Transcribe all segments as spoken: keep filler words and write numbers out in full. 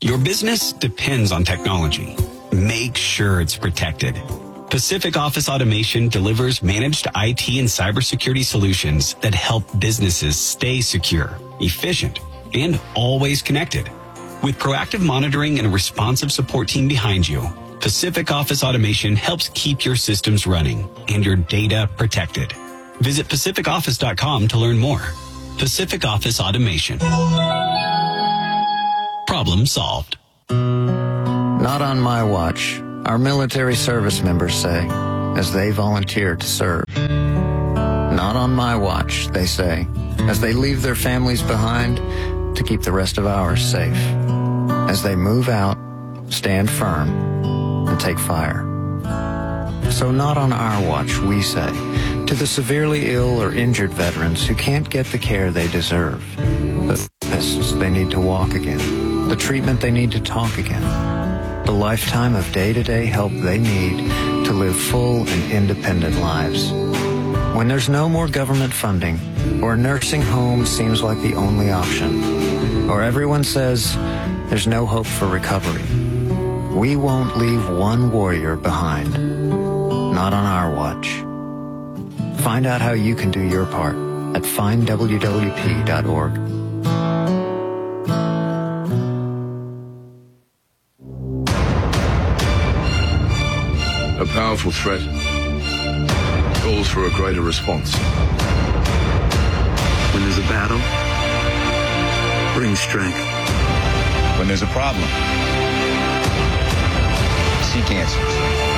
Your business depends on technology. Make sure it's protected. Pacific Office Automation delivers managed I T and cybersecurity solutions that help businesses stay secure, efficient, and always connected. With proactive monitoring and a responsive support team behind you, Pacific Office Automation helps keep your systems running and your data protected. Visit pacific office dot com to learn more. Pacific Office Automation. Problem solved. Not on my watch, our military service members say, as they volunteer to serve. Not on my watch, they say, as they leave their families behind to keep the rest of ours safe. As they move out, stand firm, and take fire. So not on our watch, we say, to the severely ill or injured veterans who can't get the care they deserve, the therapists they need to walk again, the treatment they need to talk again, the lifetime of day-to-day help they need to live full and independent lives. When there's no more government funding, or a nursing home seems like the only option, or everyone says there's no hope for recovery, we won't leave one warrior behind. Not on our watch. Find out how you can do your part at find w w p dot org. A powerful threat calls for a greater response. When there's a battle, bring strength. When there's a problem, seek answers.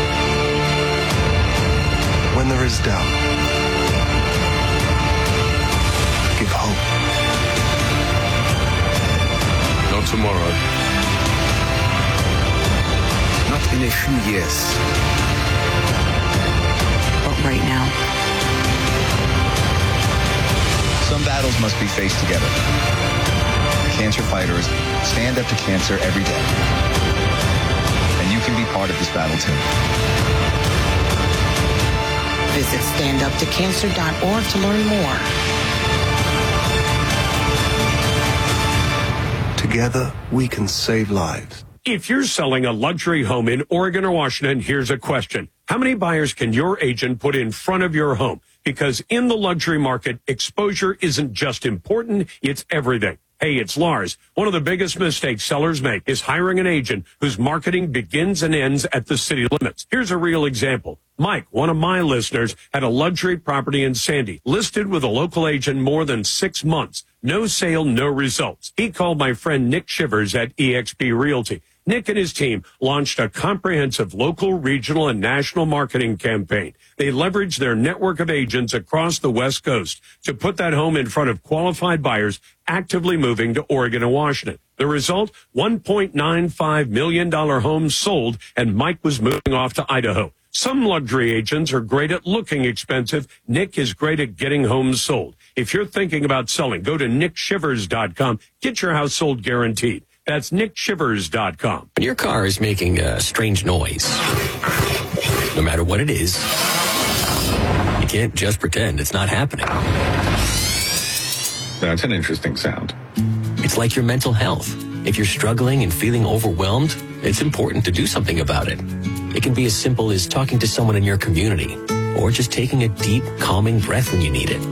When there is doubt, give hope. Not tomorrow. Not in a few years. But right now. Some battles must be faced together. Cancer fighters stand up to cancer every day. And you can be part of this battle too. Visit stand up to cancer dot org to learn more. Together, we can save lives. If you're selling a luxury home in Oregon or Washington, here's a question. How many buyers can your agent put in front of your home? Because in the luxury market, exposure isn't just important, it's everything. Hey, it's Lars. One of the biggest mistakes sellers make is hiring an agent whose marketing begins and ends at the city limits. Here's a real example. Mike, one of my listeners, had a luxury property in Sandy, listed with a local agent more than six months. No sale, no results. He called my friend Nick Shivers at E X P Realty. Nick and his team launched a comprehensive local, regional, and national marketing campaign. They leveraged their network of agents across the West Coast to put that home in front of qualified buyers actively moving to Oregon and Washington. The result, one point nine five million dollars homes sold, and Mike was moving off to Idaho. Some luxury agents are great at looking expensive. Nick is great at getting homes sold. If you're thinking about selling, go to nick shivers dot com. Get your house sold guaranteed. That's nick shivers dot com. When your car is making a strange noise, no matter what it is, you can't just pretend it's not happening. That's an interesting sound. It's like your mental health. If you're struggling and feeling overwhelmed, it's important to do something about it. It can be as simple as talking to someone in your community, or just taking a deep, calming breath when you need it.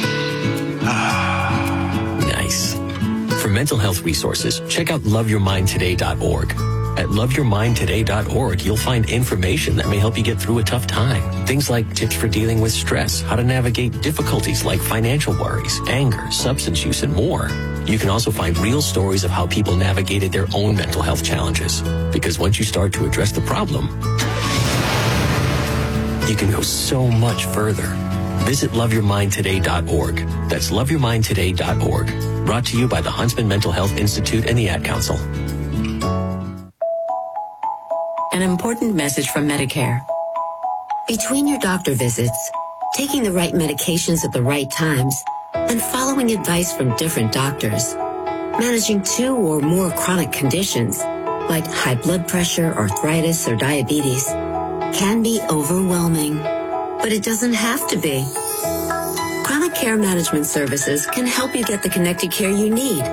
Nice. For mental health resources, check out love your mind today dot org. At love your mind today dot org, you'll find information that may help you get through a tough time. Things like tips for dealing with stress, how to navigate difficulties like financial worries, anger, substance use, and more. You can also find real stories of how people navigated their own mental health challenges. Because once you start to address the problem, you can go so much further. Visit love your mind today dot org. That's love your mind today dot org. Brought to you by the Huntsman Mental Health Institute and the Ad Council. An important message from Medicare. Between your doctor visits, taking the right medications at the right times, and following advice from different doctors, managing two or more chronic conditions, like high blood pressure, arthritis, or diabetes, can be overwhelming. But it doesn't have to be. Chronic Care Management Services can help you get the connected care you need by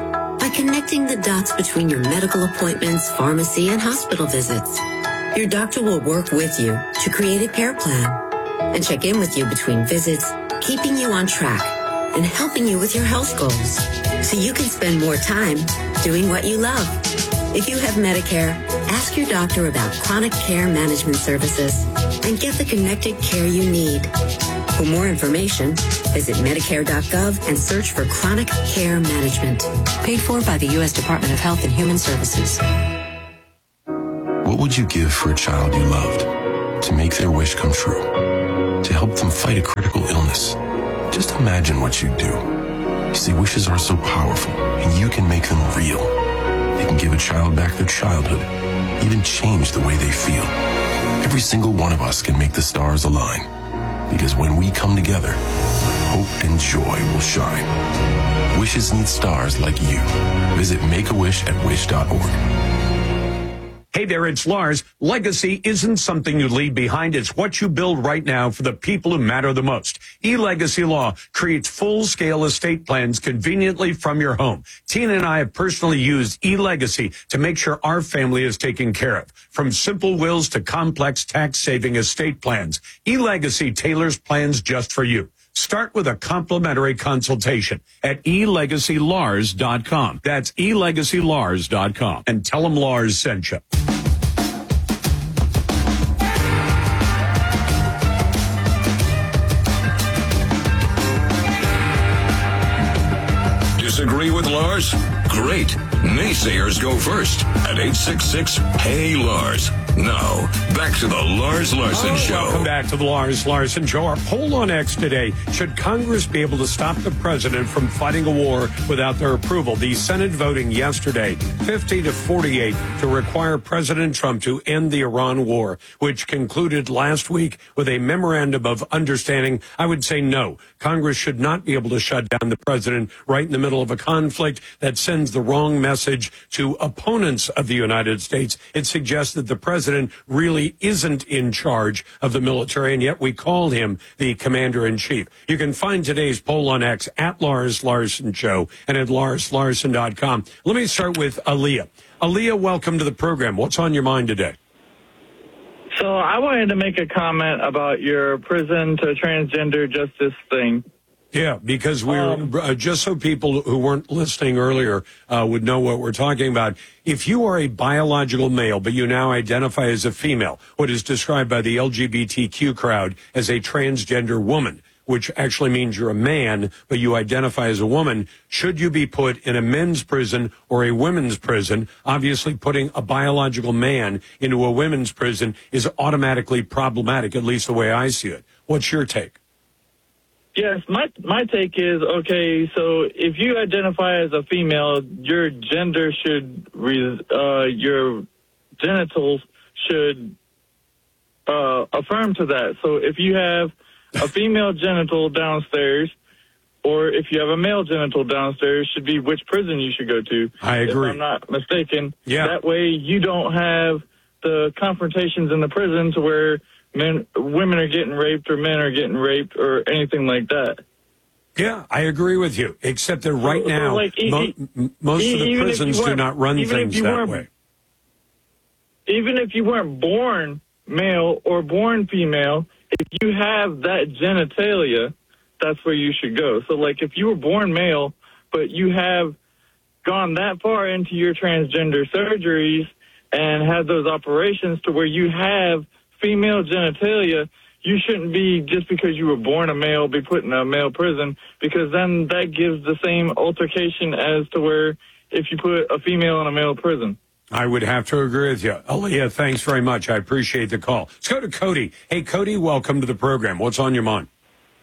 connecting the dots between your medical appointments, pharmacy, and hospital visits. Your doctor will work with you to create a care plan and check in with you between visits, keeping you on track and helping you with your health goals so you can spend more time doing what you love. If you have Medicare, ask your doctor about chronic care management services and get the connected care you need. For more information, visit Medicare dot gov and search for Chronic Care Management. Paid for by the U S Department of Health and Human Services. What would you give for a child you loved to make their wish come true? To help them fight a critical illness? Just imagine what you'd do. You see, wishes are so powerful, and you can make them real. They can give a child back their childhood, even change the way they feel. Every single one of us can make the stars align. Because when we come together, hope and joy will shine. Wishes need stars like you. Visit Make-A-Wish at wish dot org. Hey there, it's Lars. Legacy isn't something you leave behind. It's what you build right now for the people who matter the most. eLegacy Law creates full-scale estate plans conveniently from your home. Tina and I have personally used eLegacy to make sure our family is taken care of. From simple wills to complex tax-saving estate plans, eLegacy tailors plans just for you. Start with a complimentary consultation at e legacy lars dot com. That's e legacy lars dot com. And tell them Lars sent you. Disagree with Lars? Great. Naysayers go first at eight six six, Hey Lars. Now, back to the Lars Larson oh, Show. Welcome back to the Lars Larson Show. Our poll on X today, should Congress be able to stop the president from fighting a war without their approval? The Senate voting yesterday, fifty to forty-eight, to require President Trump to end the Iran war, which concluded last week with a memorandum of understanding. I would say no. Congress should not be able to shut down the president right in the middle of a conflict that sends the wrong message to opponents of the United States. It suggests that the president President really isn't in charge of the military, and yet we call him the commander-in-chief. You can find today's poll on X at Lars Larson Show and at lars larson dot com. Let me start with Aaliyah. Aaliyah, welcome to the program. What's on your mind today? So I wanted to make a comment about your prison to transgender justice thing. Yeah, because we're um, uh, just so people who weren't listening earlier uh, would know what we're talking about. If you are a biological male, but you now identify as a female, what is described by the L G B T Q crowd as a transgender woman, which actually means you're a man, but you identify as a woman, should you be put in a men's prison or a women's prison? Obviously, putting a biological man into a women's prison is automatically problematic, at least the way I see it. What's your take? Yes, my my take is, okay, so if you identify as a female, your gender should, uh, your genitals should uh, affirm to that. So if you have a female genital downstairs, or if you have a male genital downstairs, should be which prison you should go to. I agree. If I'm not mistaken. Yeah. That way you don't have the confrontations in the prison to where men, women are getting raped or men are getting raped or anything like that. Yeah, I agree with you, except that right so, now, so like, mo- e- most e- of the prisons do not run things that way. Even if you weren't born male or born female, if you have that genitalia, that's where you should go. So, like, if you were born male, but you have gone that far into your transgender surgeries and had those operations to where you have female genitalia, you shouldn't be, just because you were born a male, be put in a male prison, because then that gives the same altercation as to where if you put a female in a male prison. I would have to agree with you. Aaliyah, thanks very much. I appreciate the call. Let's go to Cody. Hey, Cody, welcome to the program. What's on your mind?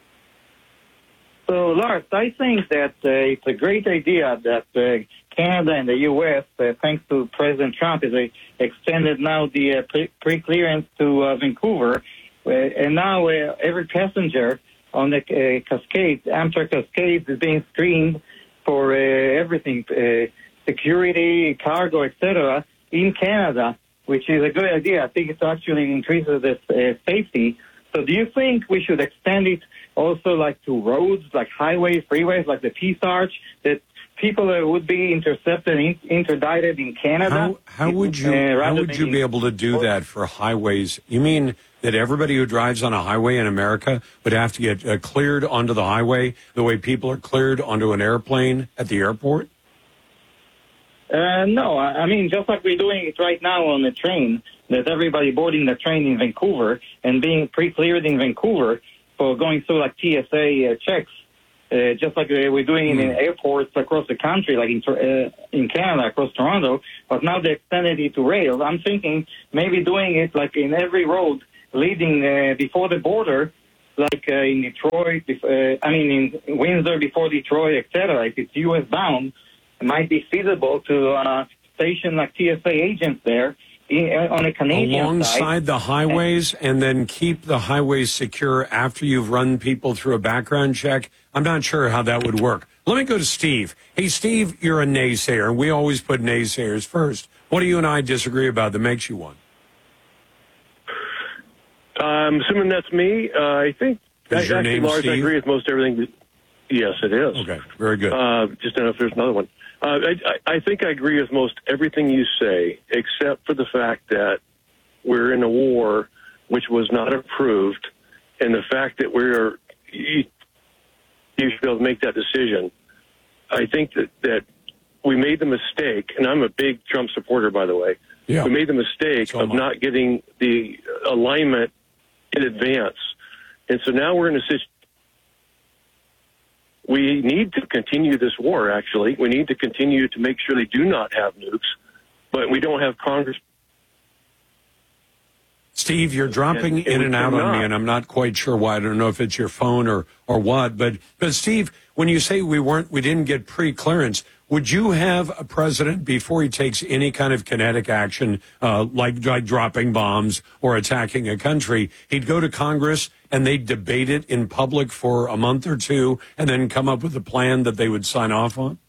So, Lars, I think that uh, it's a great idea that uh, Canada and the U S, uh, thanks to President Trump, is uh, extended now the uh, pre- pre-clearance to uh, Vancouver. Uh, and now uh, every passenger on the uh, Cascade, Amtrak Cascade, is being screened for uh, everything, uh, security, cargo, et cetera, in Canada, which is a good idea. I think it actually increases the uh, safety. So do you think we should extend it also like to roads, like highways, freeways, like the Peace Arch, that people uh, would be intercepted, in, interdicted in Canada. How, how would you uh, how rather would you than be in- able to do that for highways? You mean that everybody who drives on a highway in America would have to get uh, cleared onto the highway the way people are cleared onto an airplane at the airport? Uh, no, I I mean, just like we're doing it right now on the train, that everybody boarding the train in Vancouver and being pre-cleared in Vancouver for going through like T S A uh, checks, uh, just like uh, we're doing mm. in airports across the country, like in, uh, in Canada, across Toronto, but now they extended it to rail. I'm thinking maybe doing it like in every road leading uh, before the border, like uh, in Detroit, uh, I mean in Windsor before Detroit, et cetera. If it's U S bound, it might be feasible to uh, station like T S A agents there in, uh, on a Canadian alongside side. the highways, and then keep the highways secure after you've run people through a background check. I'm not sure how that would work. Let me go to Steve. Hey, Steve, you're a naysayer, and we always put naysayers first. What do you and I disagree about that makes you one? I'm assuming that's me. Uh, I think, Is I, your actually, name Lars, Steve? I agree with most everything. That, yes, it is. Okay, very good. Uh, just don't know if there's another one. Uh, I, I I think I agree with most everything you say, except for the fact that we're in a war which was not approved, and the fact that we're you, you should be able to make that decision. I think that, that we made the mistake, and I'm a big Trump supporter, by the way. Yeah. We made the mistake So of am I. not getting the alignment in advance. And so now we're in a situation. We need to continue this war, actually. We need to continue to make sure they do not have nukes, but we don't have Congress. Steve, you're dropping And- and in we and out on cannot. me, and I'm not quite sure why. I don't know if it's your phone or, or what. But, but Steve, when you say we weren't, we didn't get pre-clearance, would you have a president, before he takes any kind of kinetic action, uh, like, like dropping bombs or attacking a country, he'd go to Congress and they'd debate it in public for a month or two and then come up with a plan that they would sign off on?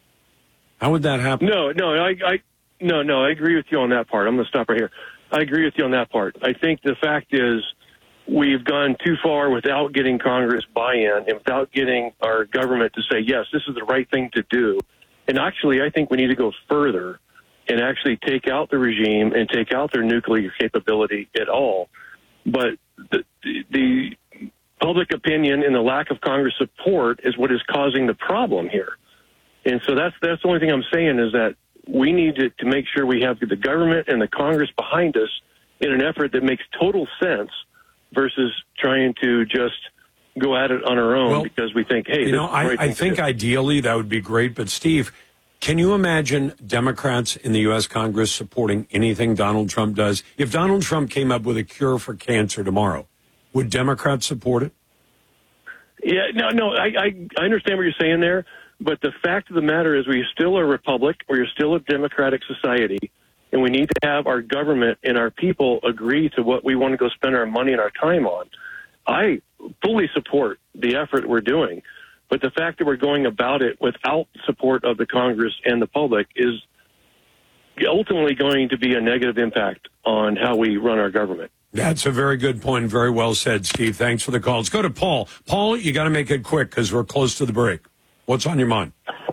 How would that happen? No, no, I, I, no, no, I agree with you on that part. I'm going to stop right here. I agree with you on that part. I think the fact is we've gone too far without getting Congress buy-in and without getting our government to say, yes, this is the right thing to do. And actually, I think we need to go further and actually take out the regime and take out their nuclear capability at all. But the, the public opinion and the lack of Congress support is what is causing the problem here. And so that's that's the only thing I'm saying is that we need to, to make sure we have the government and the Congress behind us in an effort that makes total sense versus trying to just go at it on our own Well, because we think, hey, you this know, is the I, right I thing to think do. ideally that would be great. But, Steve, can you imagine Democrats in the U S. Congress supporting anything Donald Trump does? If Donald Trump came up with a cure for cancer tomorrow, would Democrats support it? Yeah, no, no, I, I, I understand what you're saying there, but the fact of the matter is we're still a republic, we're still a democratic society, and we need to have our government and our people agree to what we want to go spend our money and our time on. I fully support the effort we're doing, but the fact that we're going about it without support of the Congress and the public is ultimately going to be a negative impact on how we run our government. That's a very good point. Very well said, Steve. Thanks for the call. Let's go to Paul. Paul, you got to make it quick because we're close to the break. What's on your mind?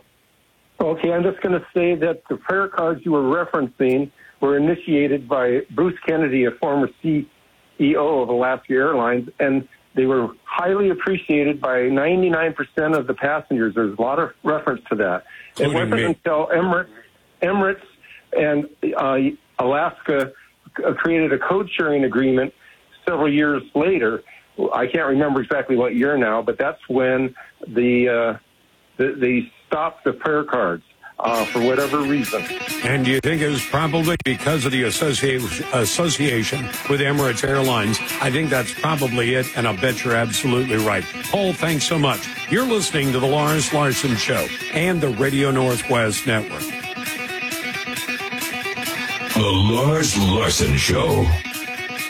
Okay, I'm just going to say that the prayer cards you were referencing were initiated by Bruce Kennedy, a former C E O of Alaska Airlines, and they were highly appreciated by ninety-nine percent of the passengers. There's a lot of reference to that. Including it wasn't me. until Emirates, Emirates and uh, Alaska created a code-sharing agreement several years later. I can't remember exactly what year now, but that's when the, uh, the they stopped the prayer cards uh, for whatever reason. And do you think it was probably because of the association, association with Emirates Airlines? I think that's probably it, and I'll bet you're absolutely right. Paul, thanks so much. You're listening to The Lars Larson Show and the Radio Northwest Network. The Lars Larson Show.